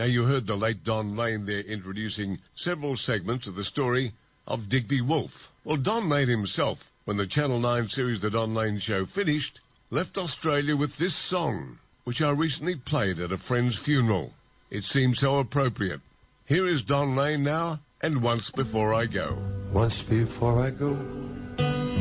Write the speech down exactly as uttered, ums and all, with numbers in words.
Now, you heard the late Don Lane there introducing several segments of the story of Digby Wolfe. Well, Don Lane himself, when the Channel nine series The Don Lane Show finished, left Australia with this song, which I recently played at a friend's funeral. It seemed so appropriate. Here is Don Lane now, and Once Before I Go. Once before I go,